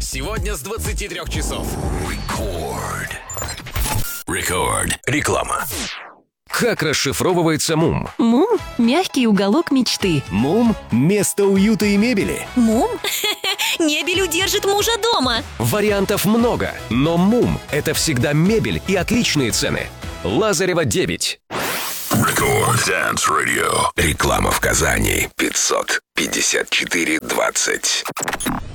Сегодня с 23 часов. Record. Реклама. Как расшифровывается МУМ? МУМ – мягкий уголок мечты. МУМ – место уюта и мебели. МУМ? Мебель удержит мужа дома. Вариантов много, но МУМ – это всегда мебель и отличные цены. Лазарева, 9. Record Dance Radio. Реклама в Казани. 554-20.